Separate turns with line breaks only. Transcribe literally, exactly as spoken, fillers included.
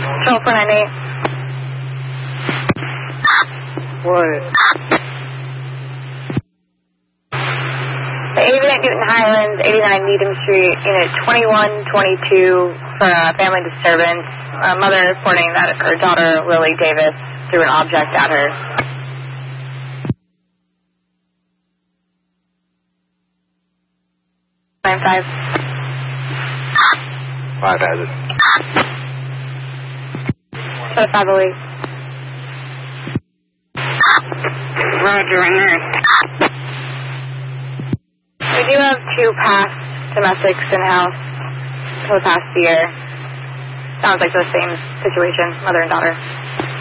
Control four nine eight.
What?
The Avon at Newton Highlands, eighty-nine Needham Street, Unit twenty-one twenty-two for a family disturbance. A mother reporting that her daughter, Lily Davis, threw an object at her. Nine five.
Five has it.
So five oh eight.
Roger, and nurse.
We do have two past domestics in-house for the past year. Sounds like the same situation, mother and daughter.